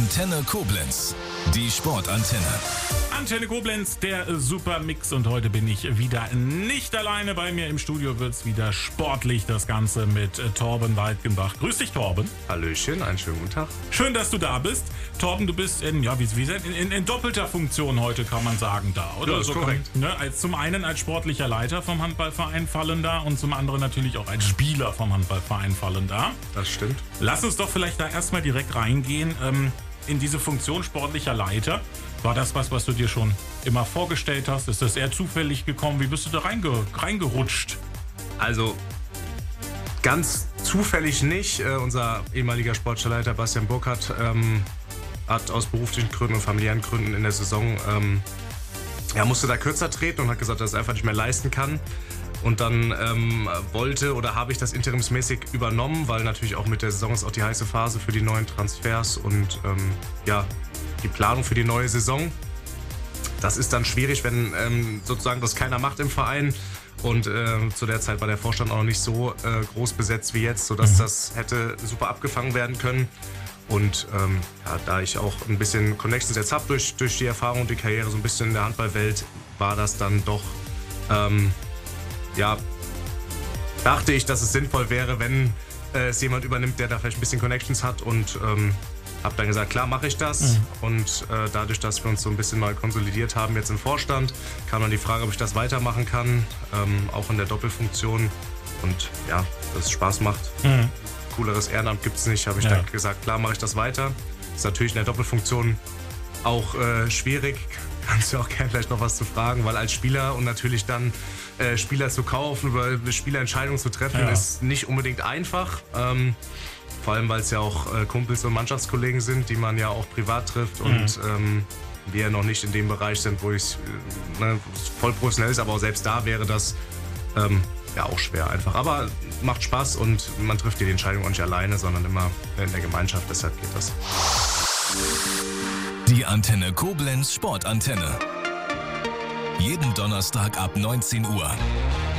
Antenne Koblenz, die Sportantenne. Antenne Koblenz, der Supermix, und heute bin ich wieder nicht alleine. Bei mir im Studio wird es wieder sportlich, das Ganze mit Torben Weidgenbach. Grüß dich, Torben. Hallöchen, einen schönen guten Tag. Schön, dass du da bist. Torben, du bist in doppelter Funktion heute, kann man sagen, da, oder? Ja, das ist korrekt. Zum einen als sportlicher Leiter vom Handballverein Fallen da und zum anderen natürlich auch als Spieler vom Handballverein Fallen da. Das stimmt. Lass uns doch vielleicht da erstmal direkt reingehen in diese Funktion sportlicher Leiter. War das was du dir schon immer vorgestellt hast? Ist das eher zufällig gekommen? Wie bist du da reingerutscht? Also ganz zufällig nicht. Unser ehemaliger Sportleiter Bastian Burkhardt hat aus beruflichen Gründen und familiären Gründen in der Saison musste da kürzer treten und hat gesagt, dass er es einfach nicht mehr leisten kann. Und dann habe ich das interimsmäßig übernommen, weil natürlich auch mit der Saison ist auch die heiße Phase für die neuen Transfers und die Planung für die neue Saison. Das ist dann schwierig, wenn sozusagen das keiner macht im Verein. Und zu der Zeit war der Vorstand auch noch nicht so groß besetzt wie jetzt, sodass das hätte super abgefangen werden können. Und da ich auch ein bisschen Connections jetzt habe durch die Erfahrung und die Karriere so ein bisschen in der Handballwelt, war das dann doch, dachte ich, dass es sinnvoll wäre, wenn es jemand übernimmt, der da vielleicht ein bisschen Connections hat, und habe dann gesagt, klar, mache ich das. Und dadurch, dass wir uns so ein bisschen neu konsolidiert haben jetzt im Vorstand, kam dann die Frage, ob ich das weitermachen kann, auch in der Doppelfunktion. Und ja, dass es Spaß macht. Cooleres Ehrenamt gibt es nicht, habe ich dann gesagt, klar, mache ich das weiter. Ist natürlich in der Doppelfunktion auch schwierig. Kannst du auch gerne vielleicht noch was zu fragen, weil als Spieler und natürlich dann Spieler zu kaufen oder Spielerentscheidungen zu treffen, ist nicht unbedingt einfach. Vor allem, weil es ja auch Kumpels und Mannschaftskollegen sind, die man ja auch privat trifft und wir ja noch nicht in dem Bereich sind, wo ich voll professionell ist, aber auch selbst da wäre das auch schwer einfach. Aber macht Spaß und man trifft die Entscheidung auch nicht alleine, sondern immer in der Gemeinschaft, deshalb geht das. Die Antenne Koblenz Sportantenne. Jeden Donnerstag ab 19 Uhr.